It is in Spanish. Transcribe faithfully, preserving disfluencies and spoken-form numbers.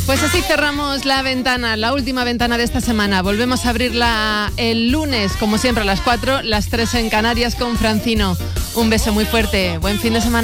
Pues así cerramos la ventana, la última ventana de esta semana. Volvemos a abrirla el lunes, como siempre, a las cuatro, las tres en Canarias con Francino. Un beso muy fuerte, buen fin de semana.